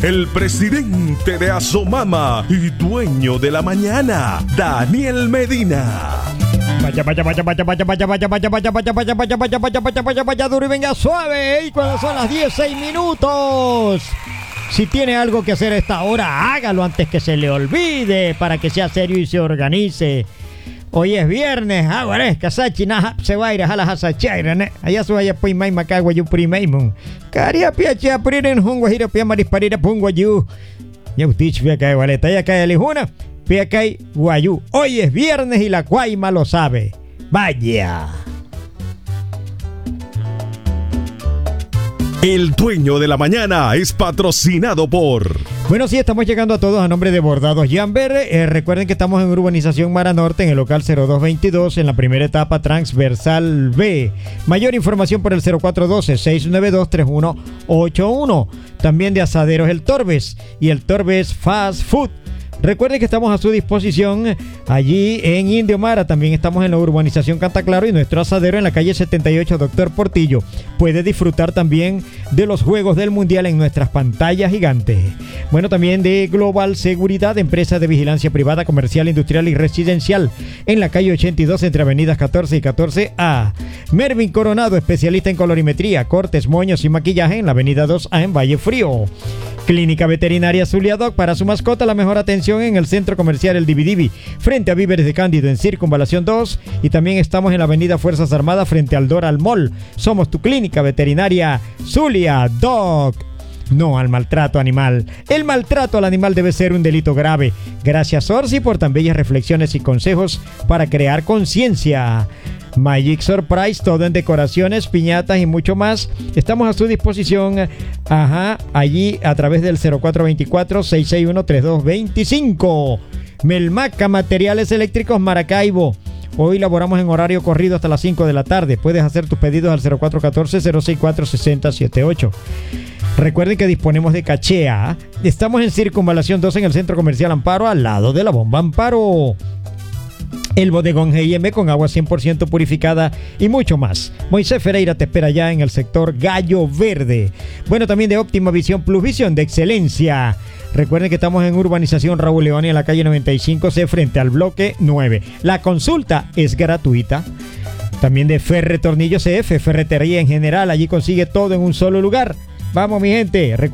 El presidente de Asomama y dueño de la mañana, Daniel Medina. Vaya duro y venga suave. Y cuando son las 16 minutos. Si tiene algo que hacer a esta hora, hágalo antes que se le olvide, para que sea serio y se organice. Hoy es viernes, agua casachi na se va a ir a la hasachaira, ne. Allá se vaya pues mai macagua yu primeimon. Caria piacha priren hungwa hira pia marisparira pungwa yu. Ya utich pia cae valeta, ya cae alijuna, pia cae guayú. Hoy es viernes y la Guayma lo sabe. Vaya. El dueño de la mañana es patrocinado por... Bueno, sí, estamos llegando a todos a nombre de Bordados Jamber. Recuerden que estamos en Urbanización Mara Norte, en el local 0222, en la primera etapa transversal B. Mayor información por el 0412-692-3181. También de Asaderos El Torbes y El Torbes Fast Food. Recuerden que estamos a su disposición allí en Indio Mara. También estamos en la urbanización Cantaclaro y nuestro asadero en la calle 78 Doctor Portillo. Puede disfrutar también de los Juegos del Mundial en nuestras pantallas gigantes. Bueno, también de Global Seguridad, empresa de vigilancia privada, comercial, industrial y residencial, en la calle 82 entre avenidas 14 y 14A. Mervin Coronado, especialista en colorimetría, cortes, moños y maquillaje, en la avenida 2A en Valle Frío. Clínica Veterinaria Zulia Doc, para su mascota la mejor atención en el centro comercial El Dividivi, frente a Víveres de Cándido en Circunvalación 2, y también estamos en la avenida Fuerzas Armadas frente al Doral Mall. Somos tu Clínica Veterinaria Zulia Doc. No al maltrato animal. El maltrato al animal debe ser un delito grave. Gracias, Orsi, por tan bellas reflexiones y consejos para crear conciencia. Magic Surprise, todo en decoraciones, piñatas y mucho más. Estamos a su disposición, allí a través del 0424-661-3225. Melmaca, materiales eléctricos Maracaibo. Hoy laboramos en horario corrido hasta las 5 de la tarde. Puedes hacer tus pedidos al 0414-064-6078. Recuerden que disponemos de cachea. Estamos en Circunvalación 2 en el Centro Comercial Amparo, al lado de la Bomba Amparo. El bodegón G&M con agua 100% purificada y mucho más. Moisés Ferreira te espera ya en el sector Gallo Verde. Bueno, también de Óptima Visión Plus, visión de excelencia. Recuerden que estamos en Urbanización Raúl León, en la calle 95C frente al bloque 9. La consulta es gratuita. También de Ferre Tornillos CF, ferretería en general. Allí consigue todo en un solo lugar. Vamos, mi gente.